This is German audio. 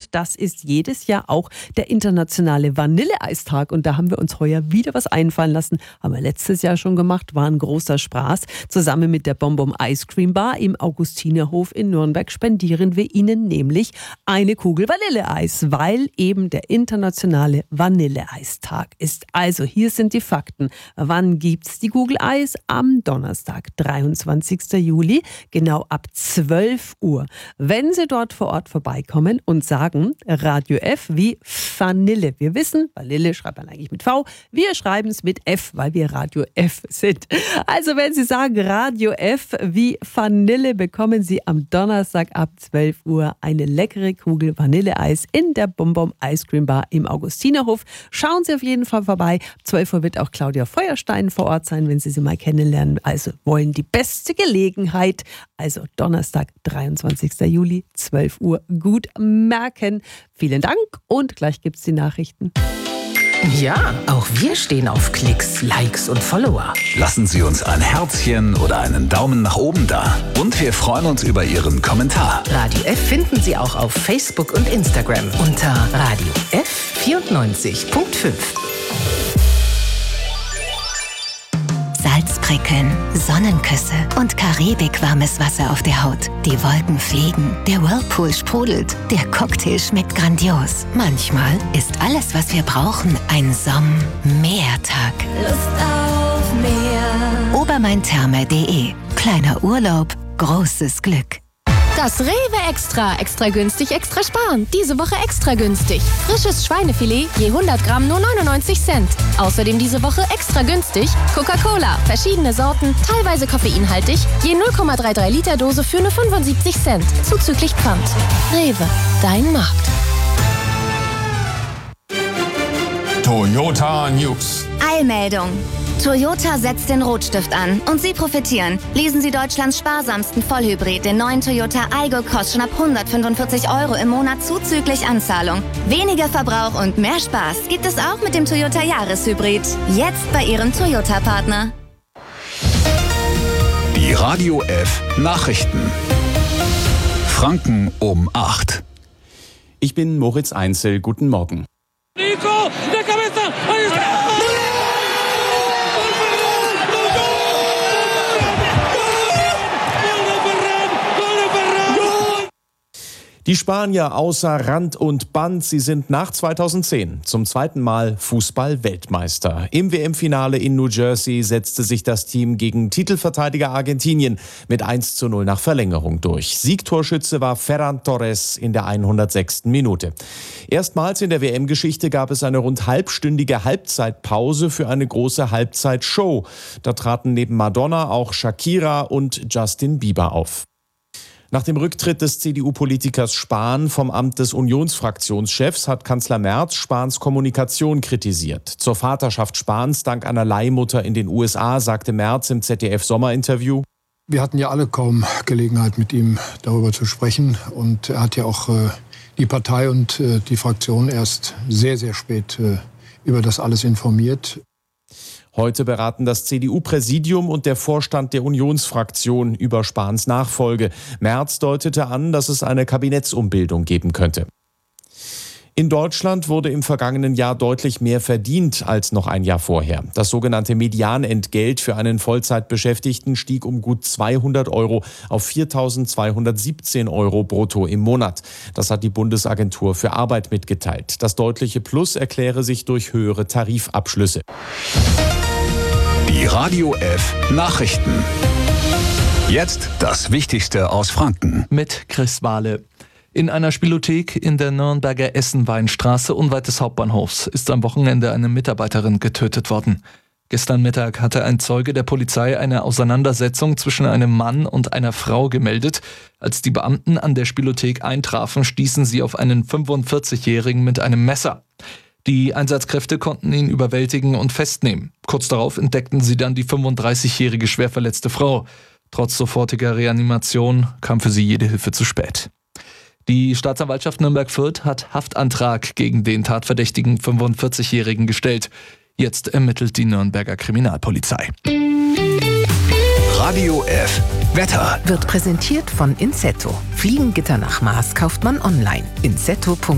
das ist jedes Jahr auch der internationale Vanilleeistag. Und da haben wir uns heuer wieder was einfallen lassen. Haben wir letztes Jahr schon gemacht, war ein großer Spaß. Zusammen mit der BOM-BOM Ice Cream Bar im Augustinerhof in Nürnberg spendieren wir Ihnen nämlich eine Kugel Vanilleeis, weil eben der internationale Vanilleeistag ist. Also hier sind die Fakten. Wann gibt's die Kugel Eis? Am Donnerstag, 23. Juli, genau ab 12 Uhr. Wenn Sie dort vor Ort vorbeikommen und sagen Radio F wie Vanille. Wir wissen, Vanille schreibt man eigentlich mit V. Wir schreiben es mit F, weil wir Radio F sind. Also wenn Sie sagen Radio F wie Vanille, bekommen Sie am Donnerstag ab 12 Uhr eine leckere Kugel Vanilleeis in der BOM-BOM Ice Cream Bar im Augustinerhof. Schauen Sie auf jeden Fall vorbei. 12 Uhr wird auch Claudia Feuerstein vor Ort sein, wenn Sie sie mal kennenlernen. Also wollen die beste Gelegenheit. Also Donnerstag, 23. Juli, 12 Uhr. Gut merken. Vielen Dank und gleich gibt's die Nachrichten. Ja, auch wir stehen auf Klicks, Likes und Follower. Lassen Sie uns ein Herzchen oder einen Daumen nach oben da. Und wir freuen uns über Ihren Kommentar. Radio F finden Sie auch auf Facebook und Instagram unter Radio F 94.5. Salzprickeln, Sonnenküsse und karibikwarmes Wasser auf der Haut. Die Wolken fliegen, der Whirlpool sprudelt, der Cocktail schmeckt grandios. Manchmal ist alles, was wir brauchen, ein Sommertag. Lust auf mehr. Obermaintherme.de. Kleiner Urlaub, großes Glück. Das Rewe Extra. Extra günstig, extra sparen. Diese Woche extra günstig. Frisches Schweinefilet je 100 Gramm nur 99 Cent. Außerdem diese Woche extra günstig Coca-Cola. Verschiedene Sorten, teilweise koffeinhaltig. Je 0,33 Liter Dose für nur 75 Cent. Zuzüglich Pfand. Rewe, dein Markt. Toyota News. Eilmeldung. Toyota setzt den Rotstift an und Sie profitieren. Lesen Sie Deutschlands sparsamsten Vollhybrid, den neuen Toyota Aygo Cross schon ab 145 € im Monat zuzüglich Anzahlung. Weniger Verbrauch und mehr Spaß gibt es auch mit dem Toyota Jahreshybrid. Jetzt bei Ihrem Toyota-Partner. Die Radio F Nachrichten. Franken um 8. Ich bin Moritz Einzel. Guten Morgen. Nico, der Cabeza. Die Spanier außer Rand und Band, sie sind nach 2010 zum zweiten Mal Fußball-Weltmeister. Im WM-Finale in New Jersey setzte sich das Team gegen Titelverteidiger Argentinien mit 1:0 nach Verlängerung durch. Siegtorschütze war Ferran Torres in der 106. Minute. Erstmals in der WM-Geschichte gab es eine rund halbstündige Halbzeitpause für eine große Halbzeitshow. Da traten neben Madonna auch Shakira und Justin Bieber auf. Nach dem Rücktritt des CDU-Politikers Spahn vom Amt des Unionsfraktionschefs hat Kanzler Merz Spahns Kommunikation kritisiert. Zur Vaterschaft Spahns dank einer Leihmutter in den USA sagte Merz im ZDF-Sommerinterview: Wir hatten ja alle kaum Gelegenheit, mit ihm darüber zu sprechen. Und er hat ja auch die Partei und die Fraktion erst sehr, sehr spät über das alles informiert. Heute beraten das CDU-Präsidium und der Vorstand der Unionsfraktion über Spahns Nachfolge. Merz deutete an, dass es eine Kabinettsumbildung geben könnte. In Deutschland wurde im vergangenen Jahr deutlich mehr verdient als noch ein Jahr vorher. Das sogenannte Medianentgelt für einen Vollzeitbeschäftigten stieg um gut 200 € auf 4.217 € brutto im Monat. Das hat die Bundesagentur für Arbeit mitgeteilt. Das deutliche Plus erkläre sich durch höhere Tarifabschlüsse. Die Radio F Nachrichten. Jetzt das Wichtigste aus Franken. Mit Chris Wahle. In einer Spielothek in der Nürnberger Essenweinstraße unweit des Hauptbahnhofs ist am Wochenende eine Mitarbeiterin getötet worden. Gestern Mittag hatte ein Zeuge der Polizei eine Auseinandersetzung zwischen einem Mann und einer Frau gemeldet. Als die Beamten an der Spielothek eintrafen, stießen sie auf einen 45-Jährigen mit einem Messer. Die Einsatzkräfte konnten ihn überwältigen und festnehmen. Kurz darauf entdeckten sie dann die 35-jährige schwer verletzte Frau. Trotz sofortiger Reanimation kam für sie jede Hilfe zu spät. Die Staatsanwaltschaft Nürnberg-Fürth hat Haftantrag gegen den tatverdächtigen 45-Jährigen gestellt. Jetzt ermittelt die Nürnberger Kriminalpolizei. Radio F Wetter Wird präsentiert von Insetto. Fliegengitter nach Maß kauft man online. Insetto.de